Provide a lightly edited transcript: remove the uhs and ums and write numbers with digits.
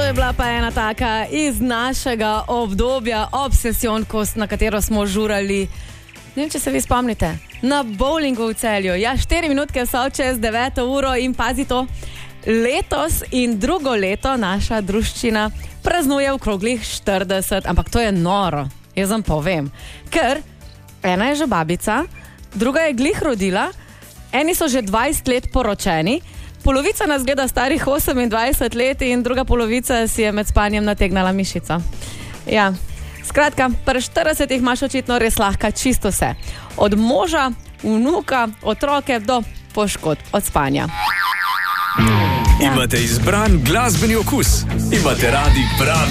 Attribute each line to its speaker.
Speaker 1: je bila pa ena taka iz našega obdobja, obsesionkost, na katero smo žurali. Ne vem, če se vi spomnite, na bowlingu v Celju. Ja, 4 minutke so čez 9 uro in pazi to, letos in drugo leto naša druščina praznuje okroglih 40, ampak to je noro, jaz vam povem. Ker ena je že babica, druga je glih rodila, eni so že 20 let poročeni, polovica nas gleda starih 28 let in druga polovica si je med spanjem nategnala mišico. Ja, skratka, pri 40 imaš očitno res lahko čisto vse. Od moža, vnuka, otroke do poškodb od spanja.
Speaker 2: Imate izbran glasbeni okus, imate radi pravi